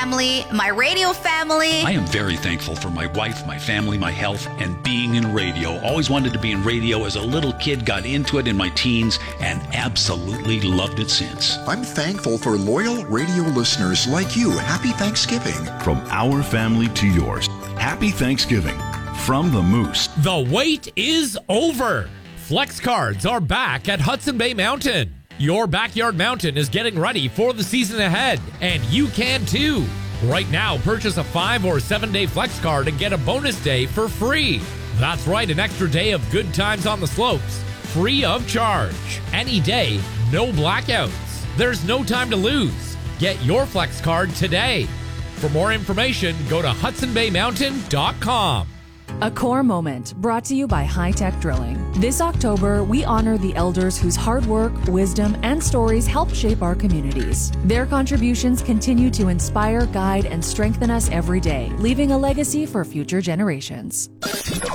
family, my radio family. I am very thankful for my wife, my family, my health, and being in radio. Always wanted to be in radio as a little kid, got into it in my teens, and absolutely loved it since. I'm thankful for loyal radio listeners like you. Happy Thanksgiving. From our family to yours, happy Thanksgiving from the Moose. The wait is over. Flex cards are back at Hudson Bay Mountain. Your backyard mountain is getting ready for the season ahead, and you can too. Right now, purchase a 5 or 7 day flex card and get a bonus day for free. That's right, an extra day of good times on the slopes, free of charge. Any day, no blackouts. There's no time to lose. Get your flex card today. For more information, go to HudsonBayMountain.com. A core moment brought to you by High Tech Drilling. This October, we honor the elders whose hard work, wisdom, and stories help shape our communities. Their contributions continue to inspire, guide, and strengthen us every day, leaving a legacy for future generations.